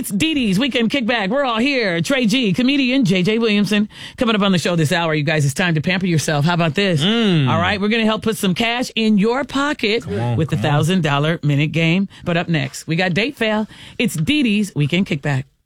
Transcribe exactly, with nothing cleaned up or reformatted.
It's Dee Dee's Weekend Kickback. We're all here. Trey G, comedian J J Williamson. Coming up on the show this hour, you guys, it's time to pamper yourself. How about this? Mm. All right, we're going to help put some cash in your pocket on, with the one thousand dollars minute game. But up next, we got Date Fail. It's Dee Dee's Weekend Kickback.